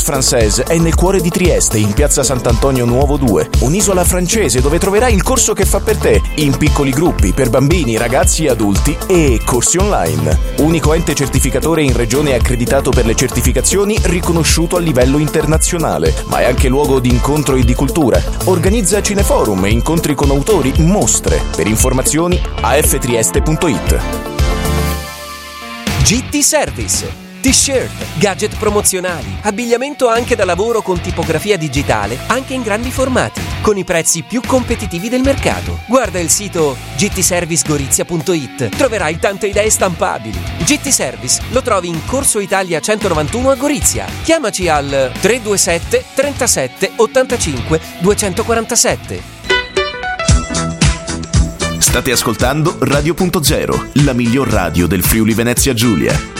Française è nel cuore di Trieste, in piazza Sant'Antonio Nuovo 2. Un'isola francese dove troverai il corso che fa per te, in piccoli gruppi, per bambini, ragazzi e adulti e corsi online. Unico ente certificatore in regione accreditato per le certificazioni, riconosciuto a livello internazionale, ma è anche luogo di incontro e di cultura. Organizza cineforum, incontri con autori, mostre. Per informazioni aftrieste.it. GT Service. T-shirt, gadget promozionali, abbigliamento anche da lavoro con tipografia digitale, anche in grandi formati, con i prezzi più competitivi del mercato. Guarda il sito gtservicegorizia.it, troverai tante idee stampabili. GT Service lo trovi in Corso Italia 191 a Gorizia. Chiamaci al 327 37 85 247. State ascoltando Radio.0, la miglior radio del Friuli Venezia Giulia.